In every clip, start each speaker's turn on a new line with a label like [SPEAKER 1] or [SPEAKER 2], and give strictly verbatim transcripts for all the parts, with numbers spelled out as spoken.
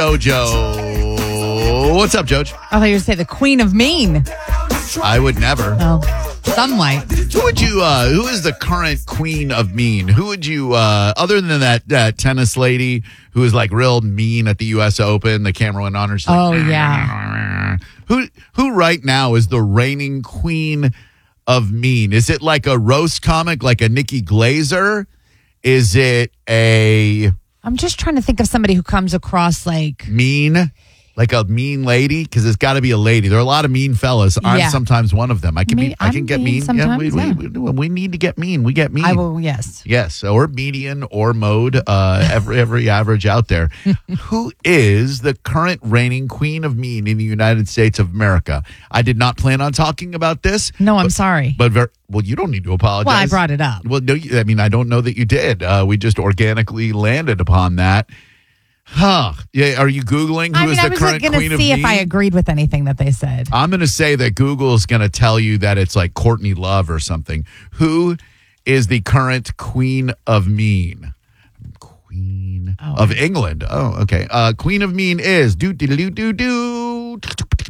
[SPEAKER 1] JoJo. What's up, Joj?
[SPEAKER 2] I thought you would say the Queen of Mean.
[SPEAKER 1] I would never.
[SPEAKER 2] Oh, some might.
[SPEAKER 1] Who would you, uh, who is the current Queen of Mean? Who would you, uh, other than that, that tennis lady who is like real mean at the U S Open, the camera went on her. She's like,
[SPEAKER 2] oh, yeah.
[SPEAKER 1] Who, who right now is the reigning Queen of Mean? Is it like a roast comic, like a Nikki Glazer? Is it a...
[SPEAKER 2] I'm just trying to think of somebody who comes across like...
[SPEAKER 1] Mean? Like a mean lady? Because it's got to be a lady. There are a lot of mean fellas. I'm
[SPEAKER 2] Yeah.
[SPEAKER 1] sometimes one of them. I can
[SPEAKER 2] Me-
[SPEAKER 1] be. I
[SPEAKER 2] I'm
[SPEAKER 1] can get
[SPEAKER 2] mean
[SPEAKER 1] mean.
[SPEAKER 2] sometimes,
[SPEAKER 1] yeah, we,
[SPEAKER 2] yeah.
[SPEAKER 1] We, we, we need to get mean. We get mean.
[SPEAKER 2] I will, yes.
[SPEAKER 1] Yes, or median or mode. Uh, every every average out there. Who is the current reigning Queen of Mean in the United States of America? I did not plan on talking about this.
[SPEAKER 2] No, I'm
[SPEAKER 1] but,
[SPEAKER 2] sorry.
[SPEAKER 1] But ver- well, you don't need to apologize.
[SPEAKER 2] Well, I brought it up.
[SPEAKER 1] Well, no, you- I mean, I don't know that you did. Uh, we just organically landed upon that. Huh. Yeah. Are you Googling who
[SPEAKER 2] I
[SPEAKER 1] is
[SPEAKER 2] mean,
[SPEAKER 1] the
[SPEAKER 2] I was
[SPEAKER 1] current
[SPEAKER 2] going
[SPEAKER 1] Queen
[SPEAKER 2] to
[SPEAKER 1] of
[SPEAKER 2] see
[SPEAKER 1] Mean?
[SPEAKER 2] if I agreed with anything that they said.
[SPEAKER 1] I'm going to say that Google's going to tell you that it's like Courtney Love or something. Who is the current Queen of Mean? Queen
[SPEAKER 2] Oh.
[SPEAKER 1] of England. Oh, okay. Uh, Queen of Mean is do do do do do.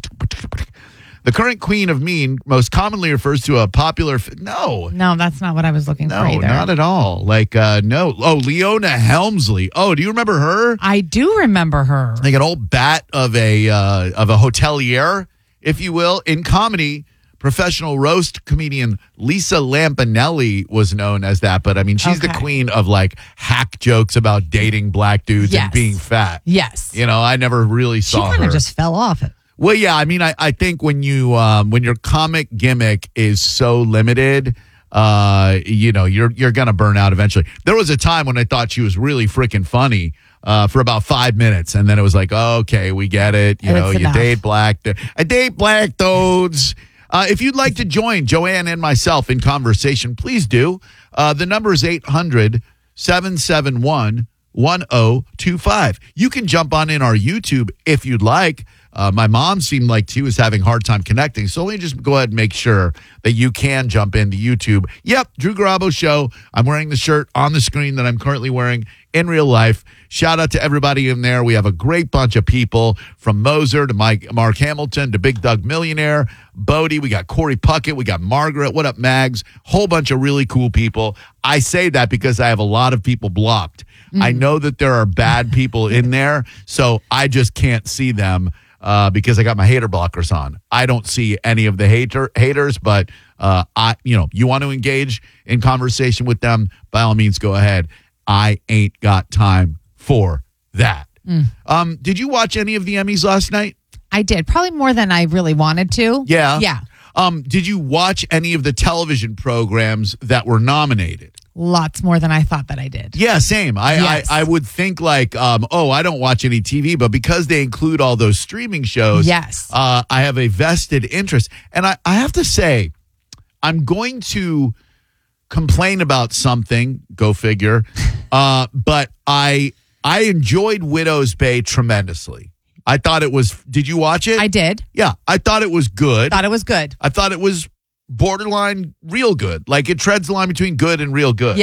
[SPEAKER 1] The current Queen of Mean most commonly refers to a popular. F- no.
[SPEAKER 2] No, that's not what I was looking for
[SPEAKER 1] No,
[SPEAKER 2] either.
[SPEAKER 1] not at all. Like, uh, no. Oh, Leona Helmsley. Oh, do you remember her?
[SPEAKER 2] I do remember her.
[SPEAKER 1] Like an old bat of a uh, of a hotelier, if you will. In comedy, professional roast comedian Lisa Lampanelli was known as that. But I mean, she's the
[SPEAKER 2] Okay.
[SPEAKER 1] queen of like hack jokes about dating black dudes and
[SPEAKER 2] Yes.
[SPEAKER 1] being fat.
[SPEAKER 2] Yes.
[SPEAKER 1] You know, I never really
[SPEAKER 2] She
[SPEAKER 1] saw
[SPEAKER 2] kind
[SPEAKER 1] her.
[SPEAKER 2] of just fell off it.
[SPEAKER 1] Well, yeah, I mean, I, I think when you um, when your comic gimmick is so limited, uh, you know, you're you're gonna burn out eventually. There was a time when I thought she was really freaking funny uh, for about five minutes, and then it was like, oh, okay, we get it. You
[SPEAKER 2] And
[SPEAKER 1] know,
[SPEAKER 2] it's
[SPEAKER 1] you
[SPEAKER 2] enough.
[SPEAKER 1] date black, I date black dudes. Uh, if you'd like to join Joanne and myself in conversation, please do. Uh, the number is eight hundred, seven seven one, one oh two five. You can jump on in our YouTube if you'd like. Uh, my mom seemed like she was having a hard time connecting, so let me just go ahead and make sure that you can jump into YouTube. Yep, Drew Garabo Show. I'm wearing the shirt on the screen that I'm currently wearing in real life. Shout out to everybody in there. We have a great bunch of people from Moser to Mike, Mark Hamilton to Big Doug Millionaire, Bodie. We got Corey Puckett. We got Margaret. What up, Mags? Whole bunch of really cool people. I say that because I have a lot of people blocked. Mm. I know that there are bad people in there, so I just can't see them. Uh, because I got my hater blockers on. I don't see any of the hater haters, but uh, I, you know, you want to engage in conversation with them, by all means, go ahead. I ain't got time for that. Mm. Um, did you watch any of the Emmys last night?
[SPEAKER 2] I did. Probably more than I really wanted to.
[SPEAKER 1] Yeah.
[SPEAKER 2] Yeah.
[SPEAKER 1] Um, did you watch any of the television programs that were nominated?
[SPEAKER 2] Lots more than I thought that I did.
[SPEAKER 1] Yeah, same. I,
[SPEAKER 2] Yes.
[SPEAKER 1] I, I would think like, um, oh, I don't watch any T V, but because they include all those streaming shows,
[SPEAKER 2] Yes.
[SPEAKER 1] uh, I have a vested interest. And I, I have to say, I'm going to complain about something, go figure, uh, but I I enjoyed Widow's Bay tremendously. I thought it was, did you watch it?
[SPEAKER 2] I did.
[SPEAKER 1] Yeah, I thought it was good.
[SPEAKER 2] Thought it was good.
[SPEAKER 1] I thought it was borderline real good. Like it treads the line between good and real good.
[SPEAKER 2] Yeah.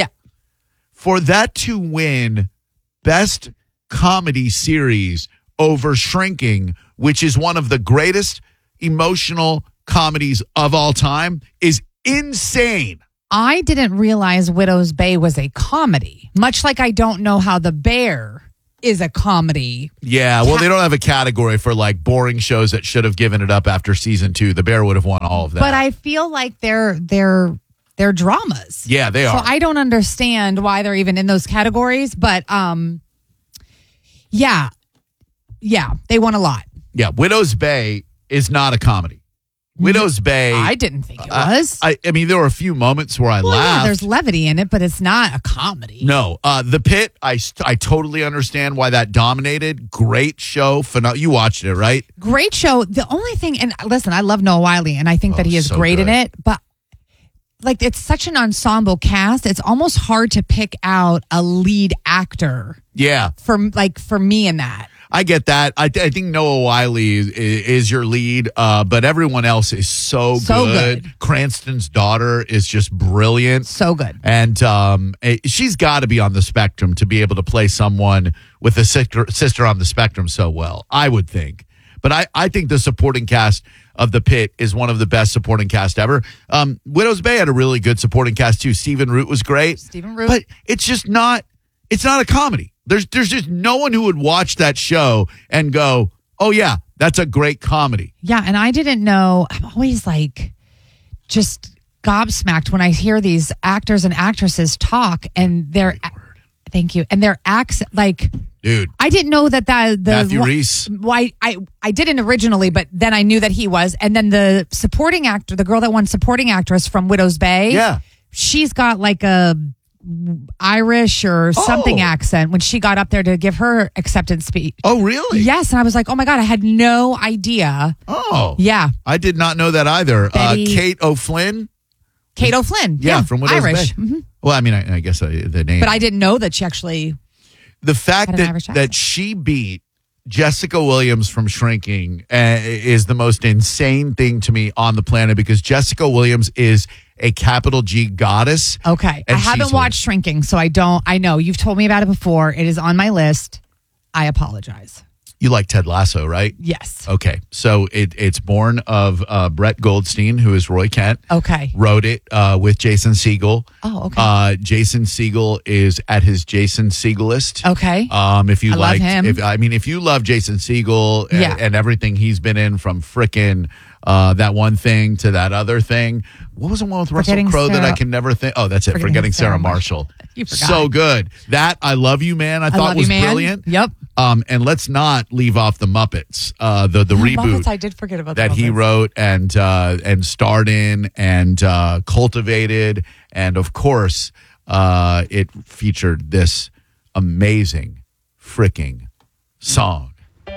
[SPEAKER 1] For that to win Best Comedy Series over Shrinking, which is one of the greatest emotional comedies of all time, is insane.
[SPEAKER 2] I didn't realize Widow's Bay was a comedy, much like I don't know how The Bear is a comedy.
[SPEAKER 1] Yeah, well, they don't have a category for like boring shows that should have given it up after season two. The Bear would have won all of that.
[SPEAKER 2] But I feel like they're they're they're dramas.
[SPEAKER 1] Yeah, they are.
[SPEAKER 2] So I don't understand why they're even in those categories. But um, yeah, yeah, they won a lot.
[SPEAKER 1] Yeah, Widow's Bay is not a comedy. Widow's Bay.
[SPEAKER 2] I didn't think it was.
[SPEAKER 1] I, I mean, there were a few moments where I
[SPEAKER 2] well,
[SPEAKER 1] laughed.
[SPEAKER 2] yeah, there's levity in it, but it's not a comedy.
[SPEAKER 1] No, uh, The Pit. I st- I totally understand why that dominated. Great show. Pheno- you watched it, right?
[SPEAKER 2] Great show. The only thing, and listen, I love Noah Wiley, and I think
[SPEAKER 1] Oh,
[SPEAKER 2] that he is
[SPEAKER 1] so
[SPEAKER 2] great in
[SPEAKER 1] good.
[SPEAKER 2] it, but like it's such an ensemble cast, it's almost hard to pick out a lead actor
[SPEAKER 1] Yeah.
[SPEAKER 2] for like for me in that.
[SPEAKER 1] I get that. I, th- I think Noah Wiley is, is your lead, uh, but everyone else is so,
[SPEAKER 2] So
[SPEAKER 1] good.
[SPEAKER 2] good.
[SPEAKER 1] Cranston's daughter is just brilliant.
[SPEAKER 2] So good.
[SPEAKER 1] And um, eh, she's got to be on the spectrum to be able to play someone with a sister, sister on the spectrum so well, I would think. But I, I think the supporting cast of The Pit is one of the best supporting cast ever. Um, Widow's Bay had a really good supporting cast too. Stephen Root was great.
[SPEAKER 2] Stephen Root.
[SPEAKER 1] But it's just not, it's not a comedy. There's there's just no one who would watch that show and go, oh, yeah, that's a great comedy.
[SPEAKER 2] Yeah, and I didn't know. I'm always like just gobsmacked when I hear these actors and actresses talk and their thank you and their accent. Like,
[SPEAKER 1] dude,
[SPEAKER 2] I didn't know that that the
[SPEAKER 1] Matthew Reese.
[SPEAKER 2] Why I I didn't originally, but then I knew that he was. And then the supporting actor, the girl that won supporting actress from Widow's Bay,
[SPEAKER 1] Yeah.
[SPEAKER 2] she's got like a Irish or something
[SPEAKER 1] Oh.
[SPEAKER 2] accent when she got up there to give her acceptance speech.
[SPEAKER 1] Oh, really?
[SPEAKER 2] Yes, and I was like, oh my God, I had no idea.
[SPEAKER 1] Oh.
[SPEAKER 2] Yeah.
[SPEAKER 1] I did not know that either.
[SPEAKER 2] Betty-
[SPEAKER 1] Uh, Kate O'Flynn?
[SPEAKER 2] Kate O'Flynn.
[SPEAKER 1] Yeah, from Widow's
[SPEAKER 2] Irish.
[SPEAKER 1] Bay.
[SPEAKER 2] Mhm.
[SPEAKER 1] Well, I mean, I, I guess uh, the name.
[SPEAKER 2] But I didn't know that she actually.
[SPEAKER 1] the fact
[SPEAKER 2] had an
[SPEAKER 1] that,
[SPEAKER 2] Irish
[SPEAKER 1] that
[SPEAKER 2] accent.
[SPEAKER 1] she beat Jessica Williams from Shrinking uh, is the most insane thing to me on the planet because Jessica Williams is a capital G goddess.
[SPEAKER 2] Okay. I
[SPEAKER 1] And
[SPEAKER 2] haven't
[SPEAKER 1] she's-
[SPEAKER 2] watched Shrinking, so I don't. I know. You've told me about it before. It is on my list. I apologize.
[SPEAKER 1] You like Ted Lasso, right?
[SPEAKER 2] Yes.
[SPEAKER 1] Okay, so it, it's born of uh, Brett Goldstein, who is Roy Kent.
[SPEAKER 2] Okay.
[SPEAKER 1] Wrote it uh, with Jason Segel.
[SPEAKER 2] Oh, okay.
[SPEAKER 1] Uh, Jason Segel is at his Jason Segelist.
[SPEAKER 2] Okay.
[SPEAKER 1] Um, if you
[SPEAKER 2] I love
[SPEAKER 1] like,
[SPEAKER 2] him.
[SPEAKER 1] if I mean, if you love Jason Segel and,
[SPEAKER 2] Yeah.
[SPEAKER 1] and everything he's been in, from frickin' uh, that one thing to that other thing. What was the one with Russell
[SPEAKER 2] Forgetting
[SPEAKER 1] Crowe that I
[SPEAKER 2] Sarah-
[SPEAKER 1] can never think? Oh, that's it.
[SPEAKER 2] Forgetting
[SPEAKER 1] Forgetting Sarah,
[SPEAKER 2] Sarah
[SPEAKER 1] Marshall.
[SPEAKER 2] Marshall. You forgot.
[SPEAKER 1] So good. That I Love You, Man. I, thought
[SPEAKER 2] Love You,
[SPEAKER 1] was
[SPEAKER 2] Man.
[SPEAKER 1] brilliant.
[SPEAKER 2] Yep.
[SPEAKER 1] Um, and let's not leave off the Muppets. Uh, the the reboot
[SPEAKER 2] Muppets, I did forget about
[SPEAKER 1] that
[SPEAKER 2] the
[SPEAKER 1] he
[SPEAKER 2] Muppets.
[SPEAKER 1] wrote and uh, and starred in and uh, cultivated, and of course, uh, it featured this amazing freaking song.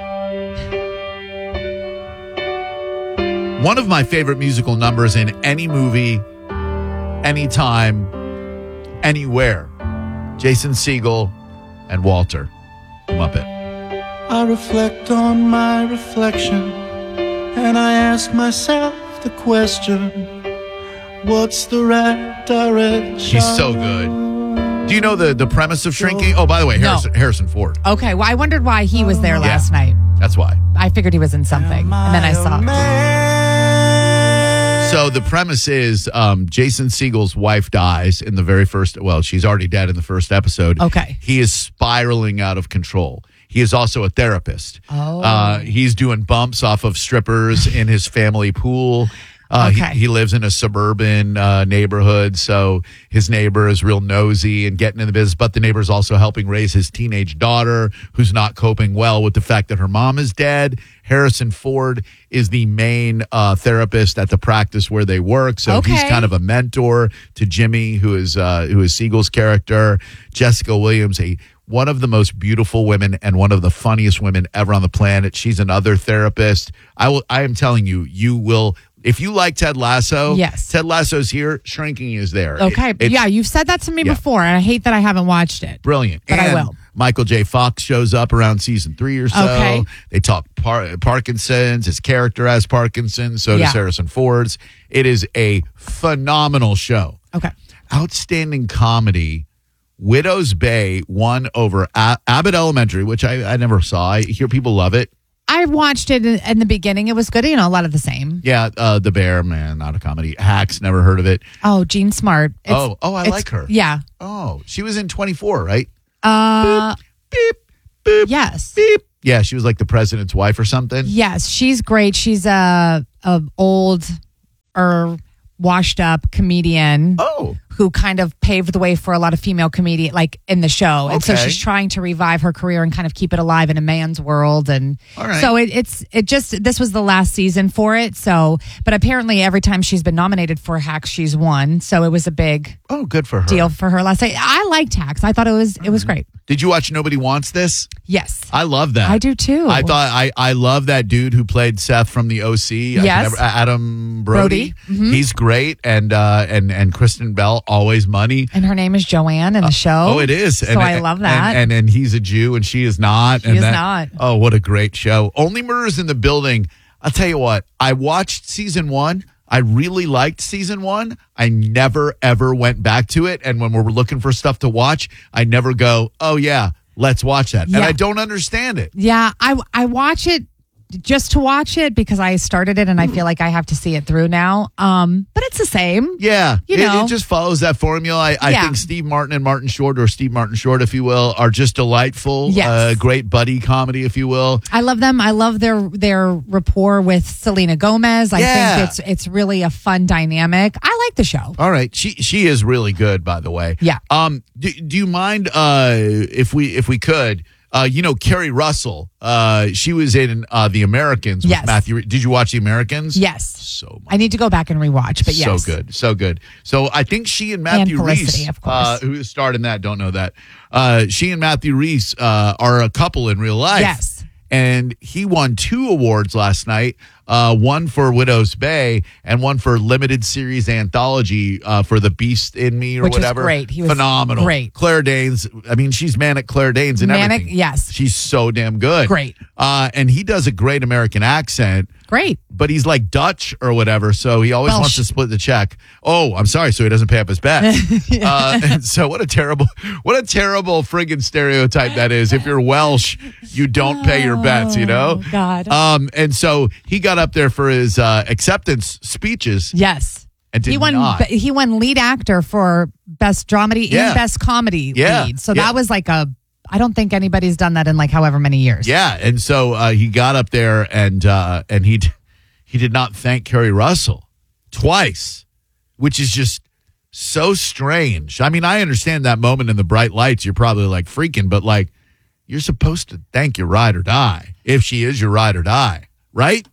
[SPEAKER 1] One of my favorite musical numbers in any movie, anytime, anywhere. Jason Segel and Walter, the Muppet.
[SPEAKER 3] I reflect on my reflection and I ask myself the question, what's the right direction?
[SPEAKER 1] He's so good. Do you know the, the premise of Shrinking? Oh, by the way,
[SPEAKER 2] No.
[SPEAKER 1] Harrison, Harrison Ford.
[SPEAKER 2] Okay. Well, I wondered why he was there last night.
[SPEAKER 1] That's why.
[SPEAKER 2] I figured he was in something, and then I saw.
[SPEAKER 1] So the premise is um, Jason Segel's wife dies in the very first, well, she's already dead in the first episode.
[SPEAKER 2] Okay.
[SPEAKER 1] He is spiraling out of control. He is also a therapist.
[SPEAKER 2] Oh.
[SPEAKER 1] Uh, he's doing bumps off of strippers in his family pool. Uh,
[SPEAKER 2] Okay.
[SPEAKER 1] he, he lives in a suburban uh, neighborhood, so his neighbor is real nosy and getting in the business, but the neighbor is also helping raise his teenage daughter who's not coping well with the fact that her mom is dead. Harrison Ford is the main uh, therapist at the practice where they work, so he's
[SPEAKER 2] Okay.
[SPEAKER 1] kind of a mentor to Jimmy, who is uh, who is Siegel's character. Jessica Williams, a one of the most beautiful women and one of the funniest women ever on the planet. She's another therapist. I will. I am telling you, you will. If you like Ted Lasso,
[SPEAKER 2] Yes.
[SPEAKER 1] Ted Lasso's here. Shrinking is there.
[SPEAKER 2] Okay.
[SPEAKER 1] It- it's
[SPEAKER 2] yeah, you've said that to me
[SPEAKER 1] Yeah.
[SPEAKER 2] before, and I hate that I haven't watched it.
[SPEAKER 1] brilliant.
[SPEAKER 2] But I
[SPEAKER 1] And
[SPEAKER 2] will.
[SPEAKER 1] Michael J. Fox shows up around season three or so.
[SPEAKER 2] Okay.
[SPEAKER 1] They talk par- Parkinson's. His character has Parkinson's. So
[SPEAKER 2] Yeah.
[SPEAKER 1] does Harrison Ford's. It is a phenomenal show.
[SPEAKER 2] Okay.
[SPEAKER 1] Outstanding comedy. Widow's Bay won over A- Abbott Elementary, which I, I never saw. I hear people love it.
[SPEAKER 2] I watched it in, in the beginning. It was good. You know, a lot of the same.
[SPEAKER 1] Yeah, uh, The Bear, man, not a comedy. Hacks, never heard of it.
[SPEAKER 2] Oh, Jean Smart. It's-
[SPEAKER 1] Oh, oh, I
[SPEAKER 2] it's-
[SPEAKER 1] like her.
[SPEAKER 2] Yeah.
[SPEAKER 1] Oh, she was in twenty-four, right?
[SPEAKER 2] Uh,
[SPEAKER 1] Beep, beep,
[SPEAKER 2] yes.
[SPEAKER 1] beep. Yeah, she was like the president's wife or something.
[SPEAKER 2] Yes, she's great. She's a, a old or washed up comedian
[SPEAKER 1] Oh,
[SPEAKER 2] who kind of paved the way for a lot of female comedian like in the show. And so
[SPEAKER 1] Okay.
[SPEAKER 2] she's trying to revive her career and kind of keep it alive in a man's world. And
[SPEAKER 1] All right.
[SPEAKER 2] so it, it's it just this was the last season for it. So but apparently every time she's been nominated for Hacks, she's won. So it was a big
[SPEAKER 1] oh, good for her.
[SPEAKER 2] deal for her last night. I liked Hacks. I thought it was it was great.
[SPEAKER 1] Did you watch Nobody Wants This?
[SPEAKER 2] Yes.
[SPEAKER 1] I love that.
[SPEAKER 2] I do too.
[SPEAKER 1] I thought I, I love that dude who played Seth from the O C. I can
[SPEAKER 2] Yes.
[SPEAKER 1] never- Adam Brody.
[SPEAKER 2] Brody. Mhm.
[SPEAKER 1] He's great, and uh, and and Kristen Bell always money.
[SPEAKER 2] And her name is Joanne in the show.
[SPEAKER 1] Oh, it is.
[SPEAKER 2] So
[SPEAKER 1] and,
[SPEAKER 2] I love that.
[SPEAKER 1] And, and and he's a Jew and she is not.
[SPEAKER 2] She
[SPEAKER 1] and
[SPEAKER 2] is
[SPEAKER 1] that,
[SPEAKER 2] not.
[SPEAKER 1] Oh, what a great show. Only Murders in the Building. I'll tell you what, I watched season one. I really liked season one. I never, ever went back to it. And when we're looking for stuff to watch, I never go, oh, yeah, let's watch that.
[SPEAKER 2] Yeah.
[SPEAKER 1] And I don't understand it.
[SPEAKER 2] Yeah, I I watch it just to watch it because I started it and I feel like I have to see it through now. Um, but it's the same.
[SPEAKER 1] Yeah,
[SPEAKER 2] You
[SPEAKER 1] it,
[SPEAKER 2] know.
[SPEAKER 1] it just follows that formula. I, I
[SPEAKER 2] Yeah.
[SPEAKER 1] think Steve Martin and Martin Short, or Steve Martin Short, if you will, are just delightful.
[SPEAKER 2] Yes.
[SPEAKER 1] Uh, great buddy comedy, if you will.
[SPEAKER 2] I love them. I love their their rapport with Selena Gomez. I
[SPEAKER 1] Yeah.
[SPEAKER 2] think it's it's really a fun dynamic. I like the show.
[SPEAKER 1] All right, she she is really good, by the way.
[SPEAKER 2] Yeah.
[SPEAKER 1] Um. Do, do you mind uh if we if we could uh you know Carrie Russell uh she was in uh The Americans with
[SPEAKER 2] Yes.
[SPEAKER 1] Matthew. Did you watch The Americans?
[SPEAKER 2] Yes.
[SPEAKER 1] So much.
[SPEAKER 2] I need to go back and rewatch, but yes.
[SPEAKER 1] So good, so good. So I think she and Matthew
[SPEAKER 2] Felicity,
[SPEAKER 1] Reese,
[SPEAKER 2] of course.
[SPEAKER 1] uh, who starred in that, don't know that. Uh, she and Matthew Reese uh, are a couple in real life.
[SPEAKER 2] Yes.
[SPEAKER 1] And he won two awards last night. Uh, one for Widow's Bay and one for limited series anthology uh, for The Beast in Me or
[SPEAKER 2] Which was
[SPEAKER 1] whatever.
[SPEAKER 2] great. He was
[SPEAKER 1] phenomenal.
[SPEAKER 2] great.
[SPEAKER 1] Claire Danes. I mean, she's manic Claire Danes and
[SPEAKER 2] Manic,
[SPEAKER 1] everything.
[SPEAKER 2] yes.
[SPEAKER 1] She's so damn good.
[SPEAKER 2] Great.
[SPEAKER 1] Uh, and he does a great American accent.
[SPEAKER 2] Great.
[SPEAKER 1] But he's like Dutch or whatever, so he always
[SPEAKER 2] Welsh.
[SPEAKER 1] wants to split the check. Oh, I'm sorry, so he doesn't pay up his bet. uh, and so what a terrible, what a terrible friggin' stereotype that is. If you're Welsh, you don't pay your bets, you know.
[SPEAKER 2] Oh, God.
[SPEAKER 1] Um, and so he got up there for his uh, acceptance speeches
[SPEAKER 2] Yes.
[SPEAKER 1] and did
[SPEAKER 2] He won
[SPEAKER 1] not.
[SPEAKER 2] he won lead actor for best dramedy
[SPEAKER 1] Yeah.
[SPEAKER 2] and best comedy
[SPEAKER 1] Yeah.
[SPEAKER 2] lead. So
[SPEAKER 1] Yeah.
[SPEAKER 2] that was like a I don't think anybody's done that in like however many years.
[SPEAKER 1] Yeah, and so uh, he got up there and uh, and he d- he did not thank Carrie Russell twice, which is just so strange. I mean, I understand that moment in the bright lights. You're probably like freaking, but like you're supposed to thank your ride or die if she is your ride or die, right?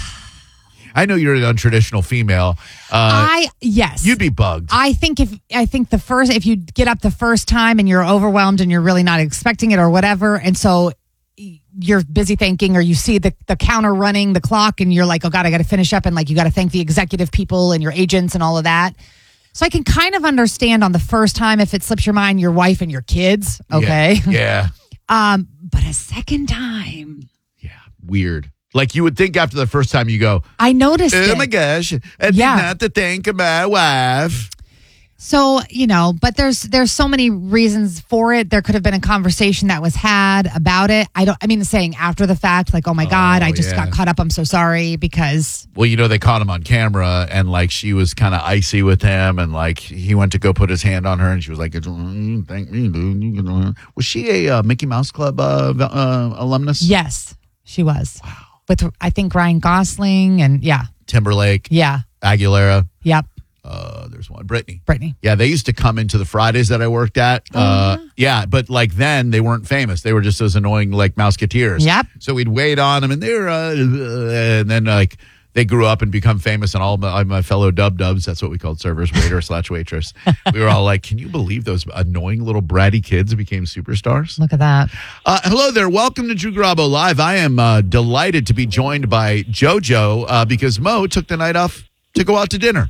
[SPEAKER 1] I know you're an untraditional female. Uh,
[SPEAKER 2] I yes.
[SPEAKER 1] you'd be bugged.
[SPEAKER 2] I think if I think the first if you get up the first time and you're overwhelmed and you're really not expecting it or whatever, and so you're busy thinking or you see the, the counter running the clock and you're like, oh God, I got to finish up, and like you got to thank the executive people and your agents and all of that. So I can kind of understand on the first time if it slips your mind, your wife and your kids. Okay.
[SPEAKER 1] Yeah.
[SPEAKER 2] Um, but a second time,
[SPEAKER 1] Yeah. Weird. Like you would think after the first time you go,
[SPEAKER 2] I noticed
[SPEAKER 1] oh
[SPEAKER 2] it.
[SPEAKER 1] my gosh, I did
[SPEAKER 2] Yeah.
[SPEAKER 1] not to thank my wife.
[SPEAKER 2] So, you know, but there's there's so many reasons for it. There could have been a conversation that was had about it. I don't I mean saying after the fact, like, oh my God, I just
[SPEAKER 1] yeah.
[SPEAKER 2] got caught up. I'm so sorry because
[SPEAKER 1] Well, you know, they caught him on camera and like she was kind of icy with him and like he went to go put his hand on her and she was like, "Mm, thank me, dude. You can-" Was she a uh, Mickey Mouse Club uh, uh, alumnus?
[SPEAKER 2] yes, she was. Wow. With I think Ryan Gosling and yeah.
[SPEAKER 1] Timberlake,
[SPEAKER 2] Yeah.
[SPEAKER 1] Aguilera.
[SPEAKER 2] Yep.
[SPEAKER 1] Uh, there's one, Brittany.
[SPEAKER 2] Brittany.
[SPEAKER 1] Yeah, they used to come into the Fridays that I worked at. Uh, yeah, but like then they weren't famous. They were just those annoying like Mouseketeers.
[SPEAKER 2] Yep.
[SPEAKER 1] So we'd wait on them, and they were, uh, and then like they grew up and become famous, and all my, my fellow dub dubs. That's what we called servers, waiter slash waitress. We were all like, "Can you believe those annoying little bratty kids became superstars?"
[SPEAKER 2] Look at that.
[SPEAKER 1] Uh, hello there. Welcome to Drew Garabo Live. I am uh, delighted to be joined by JoJo uh, because Mo took the night off to go out to dinner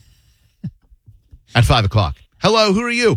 [SPEAKER 1] at five o'clock. Hello, who are you?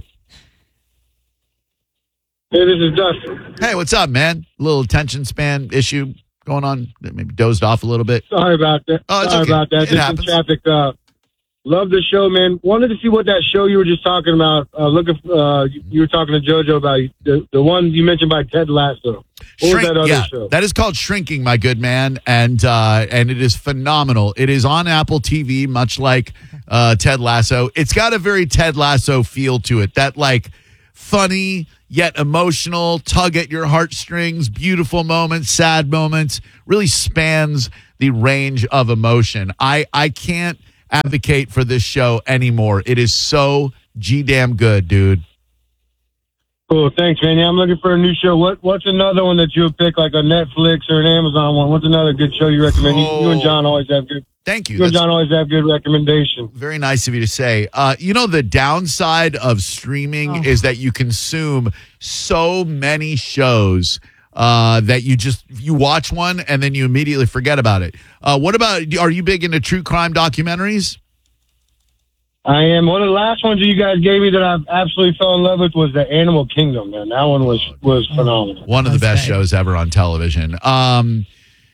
[SPEAKER 4] Hey, this is Dustin.
[SPEAKER 1] Hey, what's up, man? A little attention span issue going on. Maybe dozed off a little bit.
[SPEAKER 4] Sorry about that.
[SPEAKER 1] Oh, it's
[SPEAKER 4] Sorry
[SPEAKER 1] okay.
[SPEAKER 4] about that.
[SPEAKER 1] It
[SPEAKER 4] Just
[SPEAKER 1] happens.
[SPEAKER 4] in traffic. Uh, love the show, man. Wanted to see what that show you were just talking about. Uh, looking, uh, you, you were talking to JoJo about the the one you mentioned by Ted Lasso. What
[SPEAKER 1] Shrink-
[SPEAKER 4] was that other
[SPEAKER 1] yeah,
[SPEAKER 4] show?
[SPEAKER 1] that is called Shrinking, my good man, and uh, and it is phenomenal. It is on Apple T V, much like uh, Ted Lasso. It's got a very Ted Lasso feel to it. That like funny yet emotional, tug at your heartstrings, beautiful moments, sad moments. Really spans the range of emotion. I I can't advocate for this show anymore. It is so g damn good, dude.
[SPEAKER 4] Cool. Thanks, man. Yeah, I'm looking for a new show. What What's another one that you would pick, like a Netflix or an Amazon one? What's another good show you recommend? You, you and John always have good.
[SPEAKER 1] Thank you.
[SPEAKER 4] You and
[SPEAKER 1] That's-
[SPEAKER 4] John always have good recommendations.
[SPEAKER 1] Very nice of you to say. Uh, you know, the downside of streaming
[SPEAKER 2] Oh.
[SPEAKER 1] is that you consume so many shows uh, that you just you watch one and then you immediately forget about it. Uh, what about? Are you big into true crime documentaries?
[SPEAKER 4] I am. One of the last ones you guys gave me that I absolutely fell in love with was the Animal Kingdom, man. That one was was phenomenal.
[SPEAKER 1] One of the best
[SPEAKER 2] good.
[SPEAKER 1] shows ever on television. Um,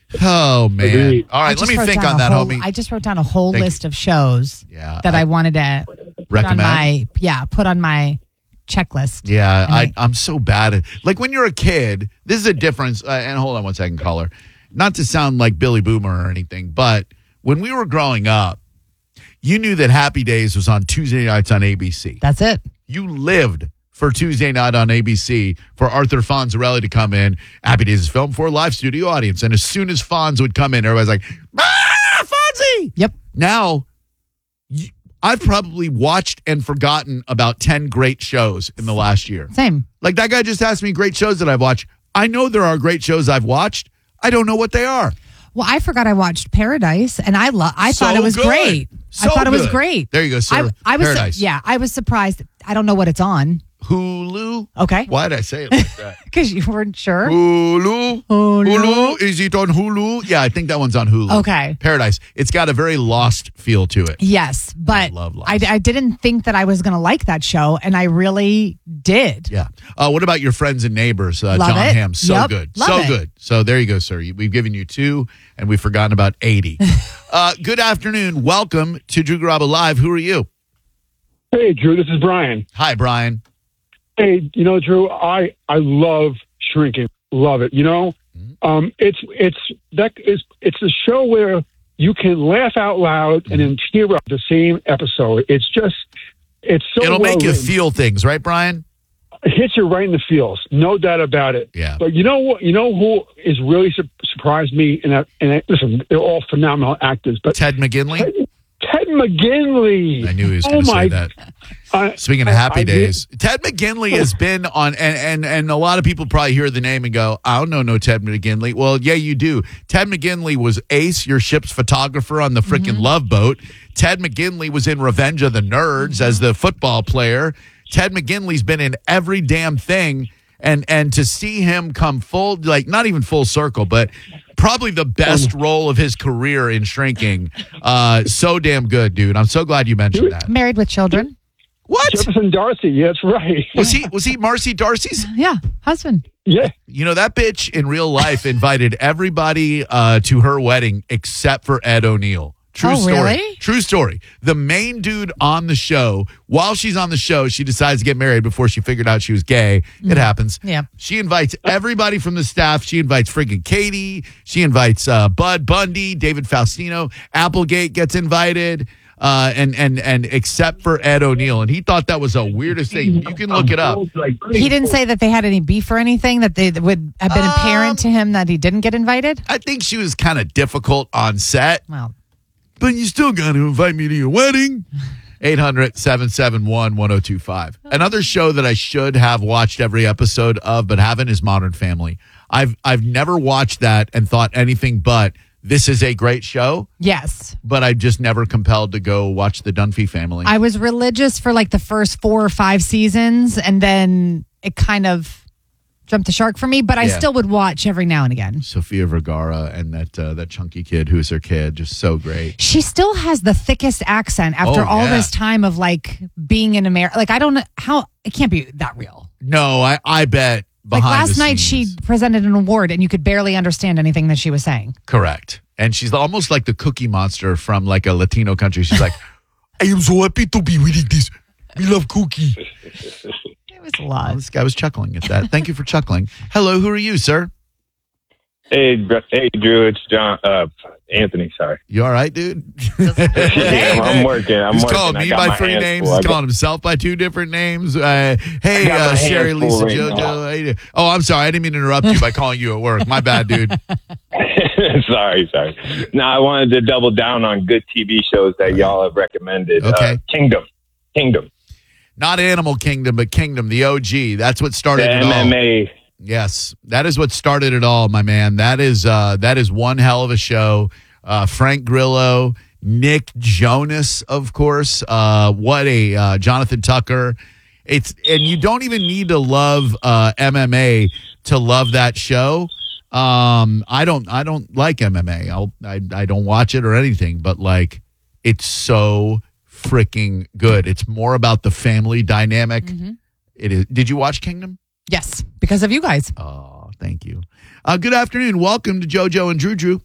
[SPEAKER 1] oh, man.
[SPEAKER 4] Agreed.
[SPEAKER 1] All
[SPEAKER 2] I
[SPEAKER 1] right, let
[SPEAKER 2] just
[SPEAKER 1] me
[SPEAKER 2] wrote
[SPEAKER 1] think
[SPEAKER 2] down
[SPEAKER 1] on
[SPEAKER 2] a
[SPEAKER 1] that,
[SPEAKER 2] whole,
[SPEAKER 1] homie.
[SPEAKER 2] I just wrote down a whole
[SPEAKER 1] Thank
[SPEAKER 2] list of shows
[SPEAKER 1] Yeah,
[SPEAKER 2] that I,
[SPEAKER 1] I
[SPEAKER 2] wanted to put on
[SPEAKER 1] recommend.
[SPEAKER 2] my yeah put on my checklist.
[SPEAKER 1] Yeah,
[SPEAKER 2] And
[SPEAKER 1] I,
[SPEAKER 2] I-
[SPEAKER 1] I'm so bad at like when you're a kid. This is a difference. Uh, and hold on one second, caller. Not to sound like Billy Boomer or anything, but when we were growing up, you knew that Happy Days was on Tuesday nights on A B C.
[SPEAKER 2] That's it.
[SPEAKER 1] You lived for Tuesday night on A B C for Arthur Fonzarelli to come in. Happy Days is filmed for a live studio audience, and as soon as Fonz would come in, everybody's like, "Ah, Fonzie!"
[SPEAKER 2] Yep.
[SPEAKER 1] Now, y- I've probably watched and forgotten about ten great shows in the last year.
[SPEAKER 2] Same.
[SPEAKER 1] Like that guy just asked me great shows that I've watched. I know there are great shows I've watched. I don't know what they are.
[SPEAKER 2] Well, I forgot I watched Paradise, and I lo- I
[SPEAKER 1] So
[SPEAKER 2] thought it was
[SPEAKER 1] good.
[SPEAKER 2] great.
[SPEAKER 1] So
[SPEAKER 2] I thought it was
[SPEAKER 1] good.
[SPEAKER 2] great.
[SPEAKER 1] There you go, sir.
[SPEAKER 2] I, I was
[SPEAKER 1] Paradise.
[SPEAKER 2] yeah, I was surprised. I don't know what it's on.
[SPEAKER 1] Hulu.
[SPEAKER 2] Okay,
[SPEAKER 1] Why did I say it like that?
[SPEAKER 2] because you weren't sure.
[SPEAKER 1] Hulu.
[SPEAKER 2] Hulu.
[SPEAKER 1] Hulu. Is it on Hulu? Yeah, I think that one's on Hulu.
[SPEAKER 2] Okay.
[SPEAKER 1] Paradise. It's got a very Lost feel to it.
[SPEAKER 2] Yes, but
[SPEAKER 1] love Lost.
[SPEAKER 2] I, I didn't think that I was going to like that show, and I really did.
[SPEAKER 1] Yeah. Uh, what about your friends and neighbors? Uh,
[SPEAKER 2] Love
[SPEAKER 1] John
[SPEAKER 2] it.
[SPEAKER 1] Hamm. So
[SPEAKER 2] Yep.
[SPEAKER 1] good.
[SPEAKER 2] Love
[SPEAKER 1] so
[SPEAKER 2] it.
[SPEAKER 1] good. So there you go, sir. We've given you two, and we've forgotten about eighty. uh, good afternoon. Welcome to Drew Garabo Live. Who are you?
[SPEAKER 5] Hey, Drew, this is Brian.
[SPEAKER 1] Hi, Brian.
[SPEAKER 5] Hey, you know, Drew, I, I love Shrinking. Love it. You know, um, it's it's that is it's a show where you can laugh out loud and then tear up the same episode. It's just it's so
[SPEAKER 1] It'll
[SPEAKER 5] well
[SPEAKER 1] make you
[SPEAKER 5] written.
[SPEAKER 1] feel things, right, Brian?
[SPEAKER 5] It hits you right in the feels, no doubt about it.
[SPEAKER 1] Yeah.
[SPEAKER 5] But you know what? You know who is really su- surprised me? And that, and that, listen, they're all phenomenal actors. But
[SPEAKER 1] Ted McGinley?
[SPEAKER 5] Ted, Ted McGinley.
[SPEAKER 1] I knew he was
[SPEAKER 5] Oh
[SPEAKER 1] going to say
[SPEAKER 5] my-
[SPEAKER 1] that.
[SPEAKER 5] I-
[SPEAKER 1] Speaking of
[SPEAKER 5] I-
[SPEAKER 1] Happy
[SPEAKER 5] I did-
[SPEAKER 1] Days, Ted McGinley has been on, and, and, and a lot of people probably hear the name and go, I don't know no Ted McGinley. Well, yeah, you do. Ted McGinley was Ace, your ship's photographer on the freaking Love Boat. Ted McGinley was in Revenge of the Nerds as the football player. Ted McGinley's been in every damn thing. And and to see him come full, like not even full circle, but probably the best role of his career in Shrinking. Uh, so damn good, dude. I'm so glad you mentioned that.
[SPEAKER 2] Married with children.
[SPEAKER 1] What?
[SPEAKER 5] Jefferson Darcy. Yeah, that's right.
[SPEAKER 1] Was he was he Marcy Darcy's?
[SPEAKER 2] Yeah, husband.
[SPEAKER 5] Yeah.
[SPEAKER 1] You know, that bitch in real life invited everybody uh, to her wedding except for Ed O'Neill. True
[SPEAKER 2] Oh,
[SPEAKER 1] story.
[SPEAKER 2] really?
[SPEAKER 1] True story. The main dude on the show, while she's on the show, she decides to get married before she figured out she was gay. It happens.
[SPEAKER 2] Yeah.
[SPEAKER 1] She invites everybody from the staff. She invites friggin' Katie. She invites uh, Bud Bundy, David Faustino. Applegate gets invited. Uh, and and and except for Ed O'Neill, and he thought that was the weirdest thing. You can look it up.
[SPEAKER 2] He didn't say that they had any beef or anything, that they that would have been apparent to him that he didn't get invited.
[SPEAKER 1] I think she was kind of difficult on set.
[SPEAKER 2] Well,
[SPEAKER 1] But you still got to invite me to your wedding. eight hundred, seven seven one, one oh two five. Another show that I should have watched every episode of but haven't is Modern Family. I've I've never watched that and thought anything but this is a great show,
[SPEAKER 2] yes.
[SPEAKER 1] but I just never compelled to go watch the Dunphy Family.
[SPEAKER 2] I was religious for like the first four or five seasons, and then it kind of jumped the shark for me, but I
[SPEAKER 1] Yeah.
[SPEAKER 2] still would watch every now and again.
[SPEAKER 1] Sofia Vergara and that uh, that chunky kid who's her kid, just so great.
[SPEAKER 2] She still has the thickest accent after
[SPEAKER 1] Oh,
[SPEAKER 2] all
[SPEAKER 1] yeah.
[SPEAKER 2] this time of like being in America. Like, I don't know how it can't be that real.
[SPEAKER 1] No, I, I bet
[SPEAKER 2] Like
[SPEAKER 1] behind
[SPEAKER 2] last
[SPEAKER 1] the
[SPEAKER 2] night,
[SPEAKER 1] scenes.
[SPEAKER 2] she presented an award and you could barely understand anything that she was saying.
[SPEAKER 1] Correct. And she's almost like the Cookie Monster from like a Latino country. She's like, I am so happy to be reading this. We love Cookie.
[SPEAKER 2] It was a
[SPEAKER 1] Oh,
[SPEAKER 2] lot.
[SPEAKER 1] this guy was chuckling at that. Thank you for chuckling. Hello, who are you, sir?
[SPEAKER 6] Hey, br- hey, Drew. It's John. Uh, Anthony. Sorry.
[SPEAKER 1] You all right, dude?
[SPEAKER 6] Yeah, I'm, I'm working. I'm
[SPEAKER 1] He's
[SPEAKER 6] working.
[SPEAKER 1] calling
[SPEAKER 6] I
[SPEAKER 1] me
[SPEAKER 6] got
[SPEAKER 1] by
[SPEAKER 6] my
[SPEAKER 1] three
[SPEAKER 6] hands
[SPEAKER 1] names.
[SPEAKER 6] full. I
[SPEAKER 1] He's
[SPEAKER 6] got-
[SPEAKER 1] calling himself by two different names. Uh, hey,
[SPEAKER 6] I got
[SPEAKER 1] uh,
[SPEAKER 6] my hands
[SPEAKER 1] Sherry,
[SPEAKER 6] full
[SPEAKER 1] Lisa,
[SPEAKER 6] right
[SPEAKER 1] JoJo.
[SPEAKER 6] now.
[SPEAKER 1] How you doing? Oh, I'm sorry. I didn't mean to interrupt you by calling you at work. My bad, dude.
[SPEAKER 6] sorry, sorry. No, I wanted to double down on good T V shows that y'all have recommended.
[SPEAKER 1] Okay.
[SPEAKER 6] Uh, Kingdom. Kingdom.
[SPEAKER 1] Not Animal Kingdom, but Kingdom, the O G. That's what
[SPEAKER 6] The
[SPEAKER 1] started it all.
[SPEAKER 6] M M A.
[SPEAKER 1] Yes, that is what started it all, my man. That is uh, that is one hell of a show. Uh, Frank Grillo, Nick Jonas, of course. Uh, what a uh, Jonathan Tucker. It's and you don't even need to love uh, M M A to love that show. Um, I don't I don't like M M A. I'll, I I don't watch it or anything, but like it's so freaking good. It's more about the family dynamic.
[SPEAKER 2] Mm-hmm.
[SPEAKER 1] It is. Did you watch Kingdom?
[SPEAKER 2] Yes, because of you guys.
[SPEAKER 1] Oh, thank you. Uh, good afternoon. Welcome to JoJo and Drew Drew.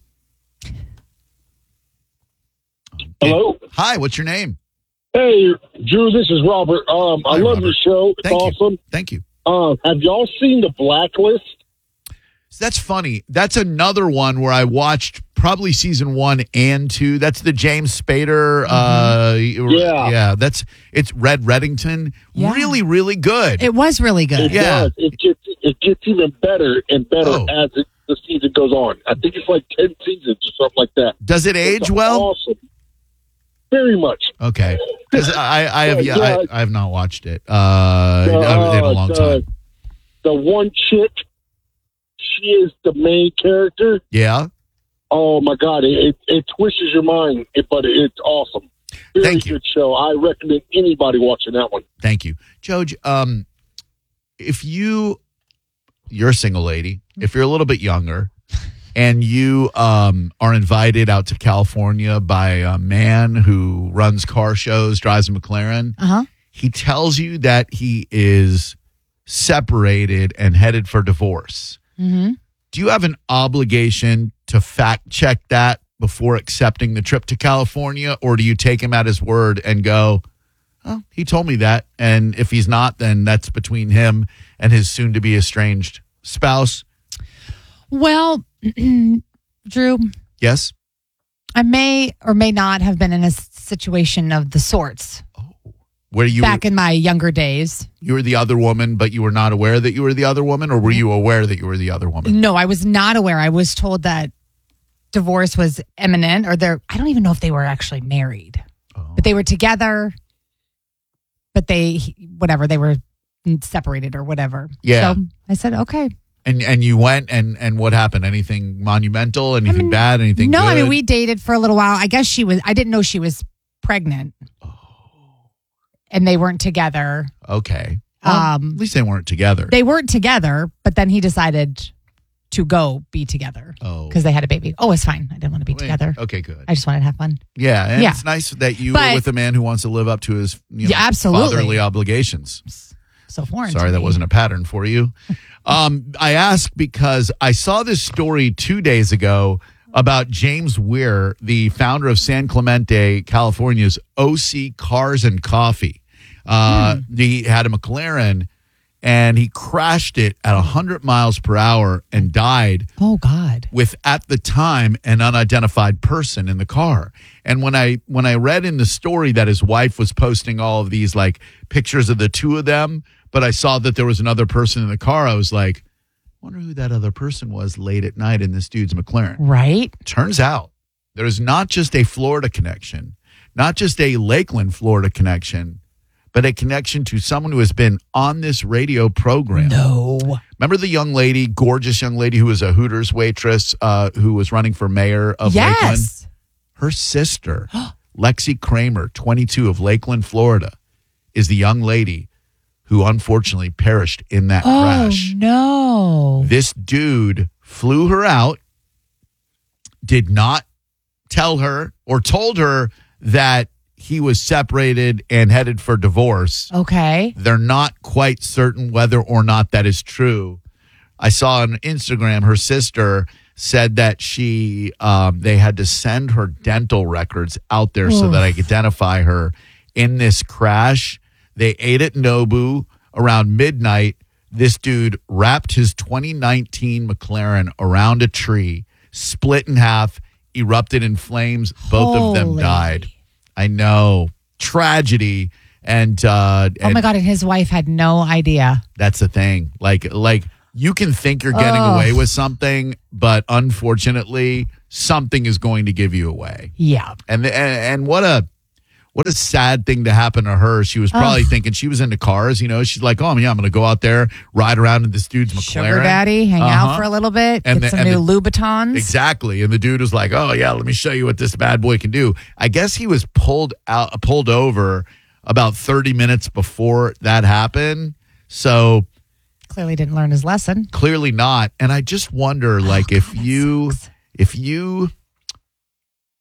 [SPEAKER 7] Hello.
[SPEAKER 1] Hi, what's your name?
[SPEAKER 7] Hey, Drew, this is Robert. Um, I
[SPEAKER 1] Hi,
[SPEAKER 7] love
[SPEAKER 1] Robert.
[SPEAKER 7] your show. It's
[SPEAKER 1] Thank
[SPEAKER 7] awesome.
[SPEAKER 1] you. Thank you.
[SPEAKER 7] Uh, have y'all seen The Blacklist?
[SPEAKER 1] That's funny. That's another one where I watched probably season one and two. That's the James Spader. Uh,
[SPEAKER 7] Yeah.
[SPEAKER 1] yeah. That's it's Red Reddington.
[SPEAKER 2] Yeah.
[SPEAKER 1] Really, really good.
[SPEAKER 2] It was really
[SPEAKER 7] It
[SPEAKER 2] good.
[SPEAKER 1] Yeah.
[SPEAKER 7] does. It gets it gets even better and better
[SPEAKER 1] Oh.
[SPEAKER 7] as it, the season goes on. I think it's like ten seasons or something like that.
[SPEAKER 1] Does it age
[SPEAKER 7] It's
[SPEAKER 1] well?
[SPEAKER 7] Awesome. Very much.
[SPEAKER 1] Okay, because I, I have yeah,
[SPEAKER 7] Yeah.
[SPEAKER 1] I, I have not watched it uh, in a long
[SPEAKER 7] the,
[SPEAKER 1] time.
[SPEAKER 7] The one chick, she is the main character.
[SPEAKER 1] Yeah.
[SPEAKER 7] Oh my God, it it, it twists your mind, it, but it's awesome. Very
[SPEAKER 1] Thank you.
[SPEAKER 7] good show. I recommend anybody watching that one.
[SPEAKER 1] Thank you, Joj. Um, if you you're a single lady, if you're a little bit younger, and you um are invited out to California by a man who runs car shows, drives a McLaren,
[SPEAKER 2] Uh huh.
[SPEAKER 1] he tells you that he is separated and headed for divorce.
[SPEAKER 2] Mm-hmm.
[SPEAKER 1] Do you have an obligation to fact check that before accepting the trip to California, or do you take him at his word and go, oh, he told me that, and if he's not, then that's between him and his soon-to-be estranged spouse?
[SPEAKER 2] Well, Drew,
[SPEAKER 1] Yes?
[SPEAKER 2] I may or may not have been in a situation of the sorts
[SPEAKER 1] Where you
[SPEAKER 2] back in my younger days.
[SPEAKER 1] you were the other woman, but you were not aware that you were the other woman, or were you aware that you were the other woman?
[SPEAKER 2] No, I was not aware. I was told that divorce was imminent, or they're, I don't even know if they were actually married,
[SPEAKER 1] Oh.
[SPEAKER 2] but they were together, but they, whatever, they were separated or whatever.
[SPEAKER 1] Yeah.
[SPEAKER 2] So I said, okay.
[SPEAKER 1] And and you went, and and what happened? Anything monumental? Anything
[SPEAKER 2] mean,
[SPEAKER 1] bad? Anything
[SPEAKER 2] No,
[SPEAKER 1] good?
[SPEAKER 2] I mean, we dated for a little while. I guess she was, I didn't know she was pregnant. And they weren't together.
[SPEAKER 1] Okay. Well,
[SPEAKER 2] Um,
[SPEAKER 1] at least they weren't together.
[SPEAKER 2] They weren't together, but then he decided to go be together
[SPEAKER 1] oh.
[SPEAKER 2] because they had a baby. Oh, it's fine. I didn't want to be
[SPEAKER 1] Wait,
[SPEAKER 2] together.
[SPEAKER 1] Okay, good.
[SPEAKER 2] I just wanted to have fun.
[SPEAKER 1] Yeah, and
[SPEAKER 2] Yeah.
[SPEAKER 1] it's nice that you
[SPEAKER 2] But-
[SPEAKER 1] were with a man who wants to live up to his you know,
[SPEAKER 2] Yeah, absolutely.
[SPEAKER 1] fatherly obligations.
[SPEAKER 2] So foreign.
[SPEAKER 1] Sorry,
[SPEAKER 2] to
[SPEAKER 1] that
[SPEAKER 2] me.
[SPEAKER 1] wasn't a pattern for you. um, I ask because I saw this story two days ago about James Weir, the founder of San Clemente, California's O C Cars and Coffee. Uh,
[SPEAKER 2] Hmm.
[SPEAKER 1] He had a McLaren, and he crashed it at one hundred miles per hour and died
[SPEAKER 2] Oh God.
[SPEAKER 1] with, at the time, an unidentified person in the car. And when I when I read in the story that his wife was posting all of these like pictures of the two of them, but I saw that there was another person in the car, I was like, wonder who that other person was late at night in this dude's McLaren.
[SPEAKER 2] Right.
[SPEAKER 1] Turns out there's not just a Florida connection, not just a Lakeland, Florida connection, but a connection to someone who has been on this radio program.
[SPEAKER 2] No.
[SPEAKER 1] Remember the young lady, gorgeous young lady who was a Hooters waitress uh, who was running for mayor of Lakeland?
[SPEAKER 2] Yes.
[SPEAKER 1] Her sister, Lexi Kramer, twenty-two, of Lakeland, Florida, is the young lady who unfortunately perished in that
[SPEAKER 2] Oh
[SPEAKER 1] crash.
[SPEAKER 2] no.
[SPEAKER 1] This dude flew her out, did not tell her or told her that he was separated and headed for divorce.
[SPEAKER 2] Okay.
[SPEAKER 1] They're not quite certain whether or not that is true. I saw on Instagram her sister said that she um, they had to send her dental records out there so
[SPEAKER 2] Oof.
[SPEAKER 1] that I could identify her in this crash. They ate at Nobu around midnight. This dude wrapped his twenty nineteen McLaren around a tree, split in half, erupted in flames. Both of them
[SPEAKER 2] Holy.
[SPEAKER 1] died. I know. Tragedy. And, uh,
[SPEAKER 2] Oh
[SPEAKER 1] and
[SPEAKER 2] my God. And his wife had no idea.
[SPEAKER 1] that's the thing. Like, like you can think you're getting
[SPEAKER 2] Ugh.
[SPEAKER 1] away with something, but unfortunately, something is going to give you away.
[SPEAKER 2] Yeah.
[SPEAKER 1] And, and and what a what a sad thing to happen to her. She was probably thinking she was into cars. You know, she's like, oh yeah, I'm going to go out there, ride around in this dude's McLaren.
[SPEAKER 2] Sugar daddy, hang
[SPEAKER 1] Uh-huh.
[SPEAKER 2] out for a little bit,
[SPEAKER 1] And
[SPEAKER 2] get
[SPEAKER 1] the-
[SPEAKER 2] some
[SPEAKER 1] and
[SPEAKER 2] new
[SPEAKER 1] the-
[SPEAKER 2] Louboutins.
[SPEAKER 1] Exactly. And the dude was like, oh, yeah, let me show you what this bad boy can do. I guess he was pulled out, pulled over about thirty minutes before that happened. So
[SPEAKER 2] Clearly didn't learn his lesson.
[SPEAKER 1] clearly not. And I just wonder, like, if you, if you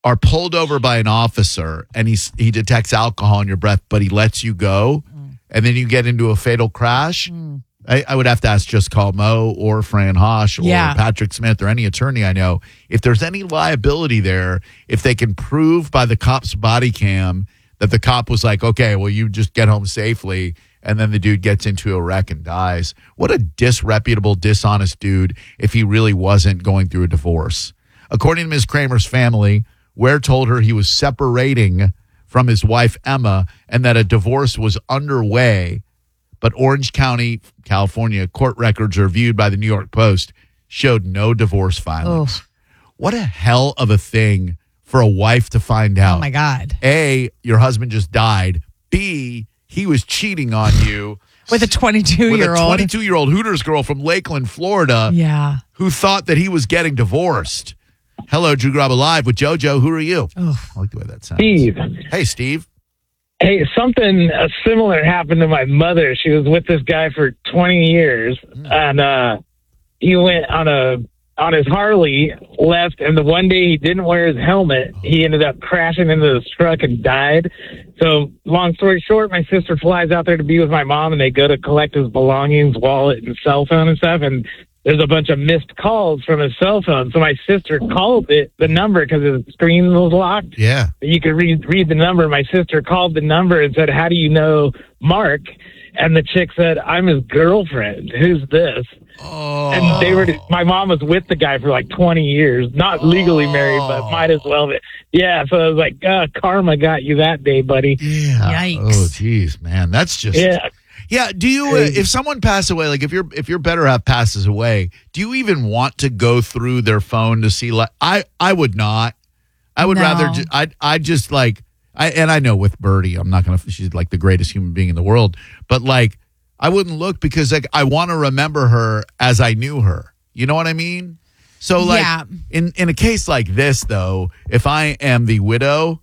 [SPEAKER 1] are pulled over by an officer and he's, he detects alcohol in your breath, but he lets you go, mm. and then you get into a fatal crash, mm. I, I would have to ask Just Call Mo or Fran Hosh or
[SPEAKER 2] yeah.
[SPEAKER 1] Patrick Smith or any attorney I know, if there's any liability there, if they can prove by the cop's body cam that the cop was like, okay, well, you just get home safely, and then the dude gets into a wreck and dies. What a disreputable, dishonest dude if he really wasn't going through a divorce. According to Miz Kramer's family, Ware told her he was separating from his wife, Emma, and that a divorce was underway. But Orange County, California, court records reviewed by the New York Post showed no divorce filings.
[SPEAKER 2] Oof.
[SPEAKER 1] What a hell of a thing for a wife to find out.
[SPEAKER 2] Oh, my God.
[SPEAKER 1] A, your husband just died. B, he was cheating on you.
[SPEAKER 2] With a twenty-two-year-old.
[SPEAKER 1] With a twenty-two-year-old Hooters girl from Lakeland, Florida.
[SPEAKER 2] Yeah.
[SPEAKER 1] Who thought that he was getting divorced. Hello, Drew Garabo Live with JoJo. Who are you?
[SPEAKER 2] Oh.
[SPEAKER 1] I like the way that sounds.
[SPEAKER 8] Steve.
[SPEAKER 1] Hey, Steve.
[SPEAKER 8] Hey, something uh, similar happened to my mother. She was with this guy for twenty years, mm. and uh, he went on a on his Harley, left, and the one day he didn't wear his helmet, he ended up crashing into this truck and died. So, long story short, my sister flies out there to be with my mom, and they go to collect his belongings, wallet, and cell phone and stuff, and there's a bunch of missed calls from his cell phone. So my sister called it, the number, because his screen was locked.
[SPEAKER 1] Yeah.
[SPEAKER 8] You could read read the number. My sister called the number and said, how do you know Mark? And the chick said, I'm his girlfriend. Who's this?
[SPEAKER 1] Oh.
[SPEAKER 8] And they were. My mom was with the guy for like twenty years. Not legally
[SPEAKER 1] oh.
[SPEAKER 8] married, but might as well be. Yeah, so I was like, uh, karma got you that day, buddy.
[SPEAKER 1] Yeah.
[SPEAKER 2] Yikes.
[SPEAKER 1] Oh, geez, man. That's just...
[SPEAKER 8] Yeah.
[SPEAKER 1] Yeah, do you, uh, if someone passes away, like if your if your better half passes away, do you even want to go through their phone to see, like, I, I would not. I would
[SPEAKER 2] No.
[SPEAKER 1] rather, ju- I I just like, I and I know with Birdie, I'm not going to, she's like the greatest human being in the world, but like, I wouldn't look because like I want to remember her as I knew her. You know what I mean? So like,
[SPEAKER 2] Yeah.
[SPEAKER 1] in, in a case like this, though, if I am the widow,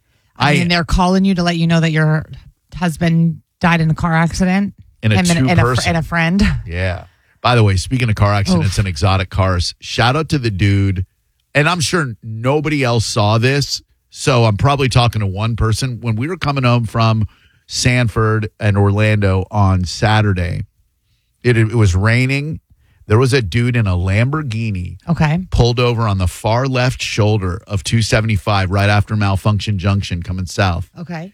[SPEAKER 2] I,
[SPEAKER 1] I,
[SPEAKER 2] mean, they're calling you to let you know that your husband died in a car accident.
[SPEAKER 1] In a
[SPEAKER 2] Him and, and, a,
[SPEAKER 1] two-person.
[SPEAKER 2] and a friend.
[SPEAKER 1] Yeah. By the way, speaking of car accidents
[SPEAKER 2] Oof.
[SPEAKER 1] and exotic cars, shout out to the dude. And I'm sure nobody else saw this, so I'm probably talking to one person. When we were coming home from Sanford and Orlando on Saturday, it, it was raining. There was a dude in a Lamborghini
[SPEAKER 2] Okay.
[SPEAKER 1] pulled over on the far left shoulder of two seventy-five right after Malfunction Junction coming south.
[SPEAKER 2] Okay.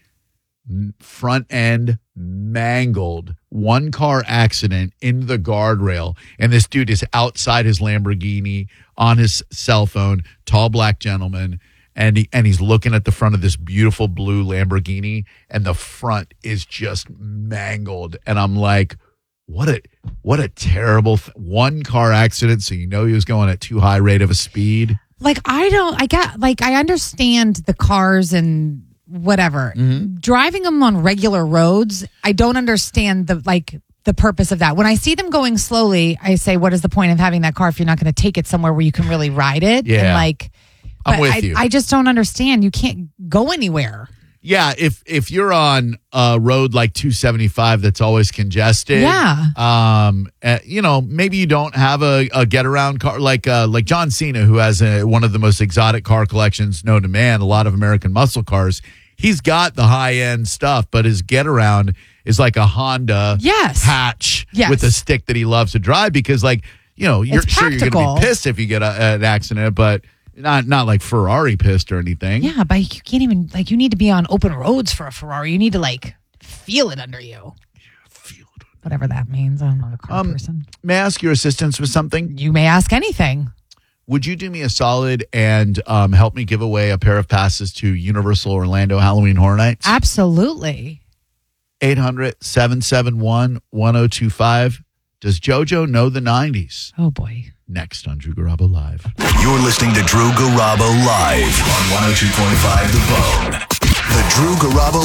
[SPEAKER 1] Front end mangled, one car accident into the guardrail, and this dude is outside his Lamborghini on his cell phone, tall black gentleman, and he, and he's looking at the front of this beautiful blue Lamborghini, and the front is just mangled, and I'm like, what a what a terrible th- one car accident. So you know he was going at too high rate of a speed.
[SPEAKER 2] Like, I don't, I got, like, I understand the cars and whatever.
[SPEAKER 1] Mm-hmm.
[SPEAKER 2] Driving them on regular roads, I don't understand the, like, the purpose of that. When I see them going slowly, I say, what is the point of having that car if you're not going to take it somewhere where you can really ride it?
[SPEAKER 1] Yeah.
[SPEAKER 2] And like,
[SPEAKER 1] I'm
[SPEAKER 2] but
[SPEAKER 1] with
[SPEAKER 2] I,
[SPEAKER 1] you.
[SPEAKER 2] I just don't understand. You can't go anywhere.
[SPEAKER 1] Yeah, if if you're on a road like two seventy-five that's always congested,
[SPEAKER 2] Yeah.
[SPEAKER 1] um, uh, you know, maybe you don't have a, a get around car like uh, like John Cena, who has a, one of the most exotic car collections known to man. A lot of American muscle cars. He's got the high end stuff, but his get around is like a Honda
[SPEAKER 2] Yes.
[SPEAKER 1] hatch
[SPEAKER 2] Yes.
[SPEAKER 1] with a stick that he loves to drive because, like, you know, you're
[SPEAKER 2] It's
[SPEAKER 1] sure you're going to
[SPEAKER 2] practical.
[SPEAKER 1] be pissed if you get a, an accident, but not not like Ferrari pissed or anything.
[SPEAKER 2] Yeah, but you can't even, like, you need to be on open roads for a Ferrari. You need to, like, feel it under you.
[SPEAKER 1] Feel it.
[SPEAKER 2] Whatever that means. I'm not a car
[SPEAKER 1] Um,
[SPEAKER 2] person.
[SPEAKER 1] May I ask your assistance with something?
[SPEAKER 2] You may ask anything.
[SPEAKER 1] Would you do me a solid and um, help me give away a pair of passes to Universal Orlando Halloween Horror Nights?
[SPEAKER 2] Absolutely.
[SPEAKER 1] eight hundred, seven seven one, one zero two five. Does JoJo know the nineties?
[SPEAKER 2] Oh, boy.
[SPEAKER 1] Next on Drew Garabo Live.
[SPEAKER 9] You're listening to Drew Garabo Live on one oh two point five The Bone. The Drew Garabo